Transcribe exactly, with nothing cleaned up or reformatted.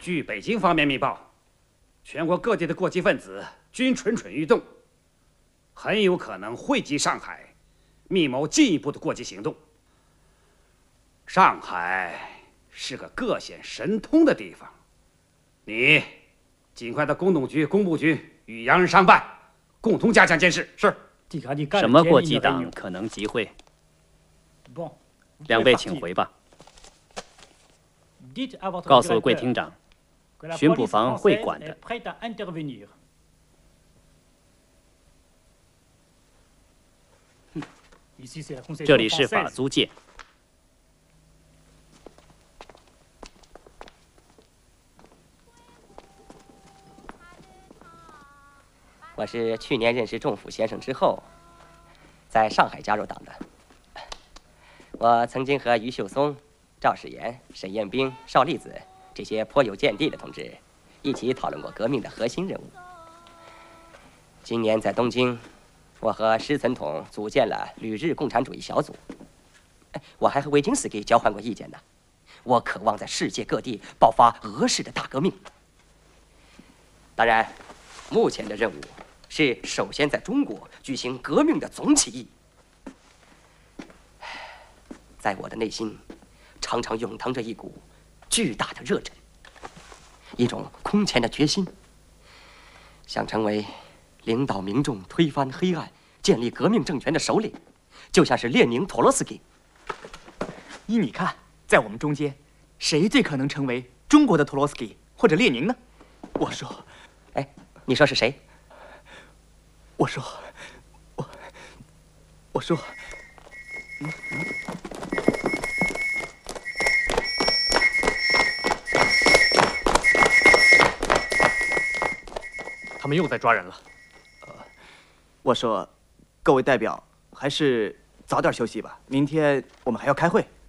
据北京方面密报，全国各地的过激分子均蠢蠢欲动，很有可能汇集上海，密谋进一步的过激行动。上海是个各显神通的地方，你尽快到工农局、工部局与洋人商办，共同加强监视。是。 什么过激党可能集会？两位请回吧。告诉桂厅长，巡捕房会管的。这里是法租界。 我是去年认识仲甫先生之后，在上海加入党的。我曾经和余秀松、赵世炎、沈彦兵、邵力子这些颇有见地的同志一起讨论过革命的核心任务。今年在东京，我和施存统组建了旅日共产主义小组。我还和维金斯基交换过意见呢。我渴望在世界各地爆发俄式的大革命。当然，目前的任务是首先在中国举行革命的总起义。在我的内心，常常涌腾着一股巨大的热忱，一种空前的决心，想成为领导民众推翻黑暗、建立革命政权的首领，就像是列宁、托洛斯基。 依你看，在我们中间，谁最可能成为中国的托洛斯基或者列宁呢？我说， 哎，你说是谁？ 我说，我，我说，嗯嗯。 他们又在抓人了。 呃，我说，各位代表，还是早点休息吧，明天我们还要开会。